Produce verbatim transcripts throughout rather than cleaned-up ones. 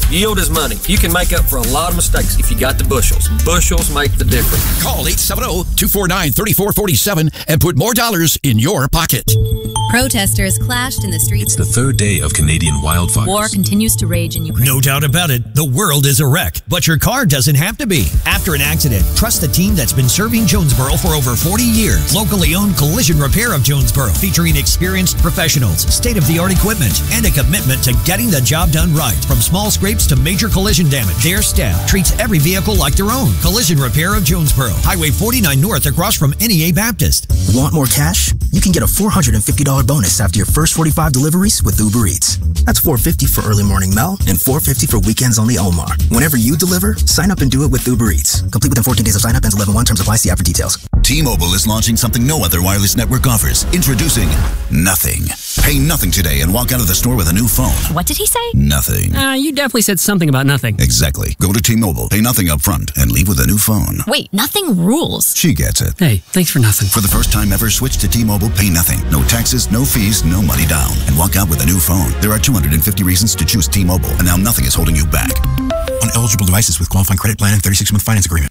Yield is money. You can make up for a lot of mistakes if you got the bushels. Bushels make the difference. Call eight seven zero, two four nine, three four four seven and put more dollars in your pocket. Protesters clashed in the streets. It's the third day of Canadian wildfires. War continues to rage in Ukraine. No doubt about it, the world is a wreck, but your car doesn't have to be. After an accident, trust the team that's been serving Jonesboro for over forty years. Locally owned Collision Repair of Jonesboro, featuring experienced professionals, state-of-the-art equipment, and a commitment to getting the job done right. From small scrapes to major collision damage, their staff treats every vehicle like their own. Collision Repair of Jonesboro, Highway forty-nine North, across from N E A Baptist. Want more cash? You can get a four hundred fifty dollars bonus after your first forty-five deliveries with Uber Eats. That's four hundred fifty dollars for early morning Mel and four hundred fifty dollars for weekends only Omar. Whenever you deliver, sign up and do it with Uber Eats. Complete within fourteen days of sign up. Ends eleven one. Terms apply. See app for details. T-Mobile is launching something no other wireless network offers. Introducing Nothing. Pay nothing today and walk out of the store with a new phone. What did he say? Nothing. Uh, you definitely said something about nothing. Exactly. Go to T-Mobile, pay nothing up front, and leave with a new phone. Wait, nothing rules. She gets it. Hey, thanks for nothing. For the first time ever, switch to T-Mobile, pay nothing. No taxes, no fees, no money down. And walk out with a new phone. There are two hundred fifty reasons to choose T-Mobile, and now nothing is holding you back. On eligible devices with qualifying credit plan and thirty-six month finance agreement.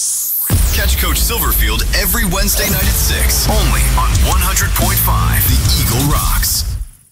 Catch Coach Silverfield every Wednesday night at six, only on one hundred point five, The Eagle Rocks.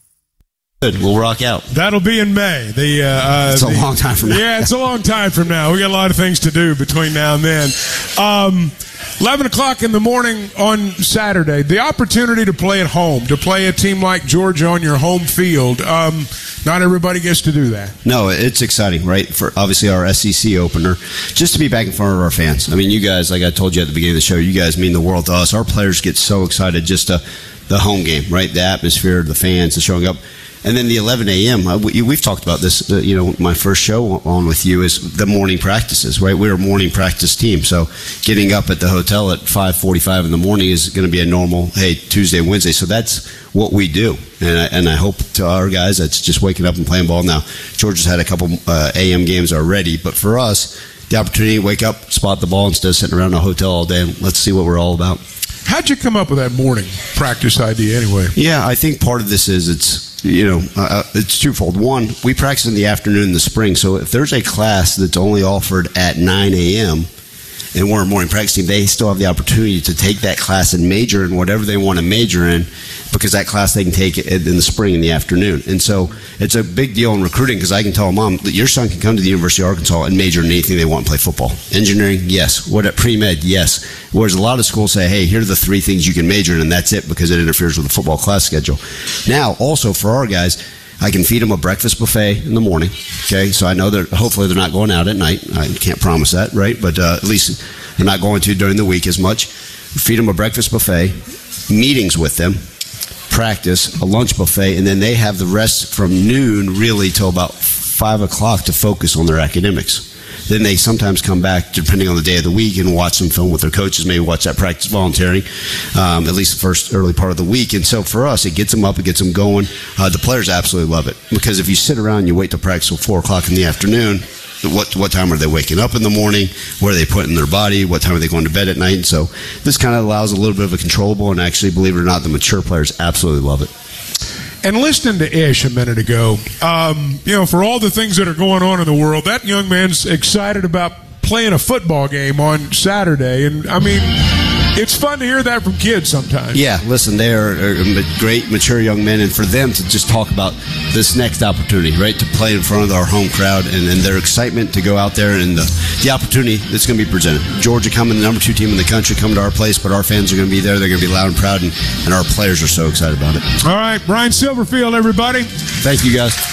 Good. We'll rock out. That'll be in May. The, uh, uh, it's a the, long time from now. Yeah, it's a long time from now. We got a lot of things to do between now and then. Um, eleven o'clock in the morning on Saturday, the opportunity to play at home, to play a team like Georgia on your home field. Um, not everybody gets to do that. No, it's exciting, right? For obviously our S E C opener, just to be back in front of our fans. I mean, you guys, like I told you at the beginning of the show, you guys mean the world to us. Our players get so excited just to the home game, right? The atmosphere, the fans, the showing up. And then the eleven a.m., uh, we, we've talked about this, uh, you know, my first show on with you is the morning practices, right? We're a morning practice team. So getting up at the hotel at five forty-five in the morning is going to be a normal, hey, Tuesday and Wednesday. So that's what we do. And I, and I hope to our guys that's just waking up and playing ball now. Georgia's had a couple uh, A M games already. But for us, the opportunity to wake up, spot the ball instead of sitting around a hotel all day, and let's see what we're all about. How'd you come up with that morning practice idea anyway? Yeah, I think part of this is it's, you know, uh, it's twofold. One, we practice in the afternoon in the spring, so if there's a class that's only offered at nine a.m., and we're a morning practice team, they still have the opportunity to take that class and major in whatever they want to major in, because that class they can take it in the spring in the afternoon. And so it's a big deal in recruiting, because I can tell a mom that your son can come to the University of Arkansas and major in anything they want and play football. Engineering, yes. What at pre-med, yes. Whereas a lot of schools say, hey, here are the three things you can major in, and that's it, because it interferes with the football class schedule. Now, also for our guys, I can feed them a breakfast buffet in the morning, okay? So I know that hopefully they're not going out at night. I can't promise that, right? But uh, at least they're not going to during the week as much. Feed them a breakfast buffet, meetings with them, practice, a lunch buffet, and then they have the rest from noon really till about five o'clock to focus on their academics. Then they sometimes come back, depending on the day of the week, and watch some film with their coaches, maybe watch that practice volunteering, um, at least the first early part of the week. And so for us, it gets them up, it gets them going. Uh, the players absolutely love it, because if you sit around and you wait till practice till four o'clock in the afternoon, what what time are they waking up in the morning? Where are they putting their body? What time are they going to bed at night? And so this kind of allows a little bit of a controllable, and actually, believe it or not, the mature players absolutely love it. And listening to Ish a minute ago, um, you know, for all the things that are going on in the world, that young man's excited about playing a football game on Saturday. And, I mean, it's fun to hear that from kids sometimes. Yeah, listen, they are, are great, mature young men, and for them to just talk about this next opportunity, right, to play in front of our home crowd, and, and their excitement to go out there and the, the opportunity that's going to be presented. Georgia coming, the number two team in the country, coming to our place, but our fans are going to be there. They're going to be loud and proud, and, and our players are so excited about it. All right, Brian Silverfield, everybody. Thank you, guys.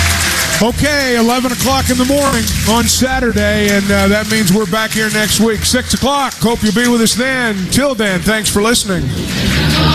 Okay, eleven o'clock in the morning on Saturday, and uh, that means we're back here next week, six o'clock. Hope you'll be with us then. Till then, thanks for listening.